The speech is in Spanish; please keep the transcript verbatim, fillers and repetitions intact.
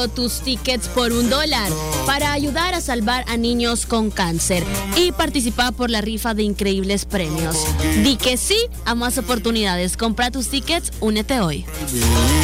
comprando tus tickets por un dólar para ayudar a salvar a niños con cáncer y participa por la rifa de increíbles premios. Di que sí a más oportunidades. Compra tus tickets, únete hoy.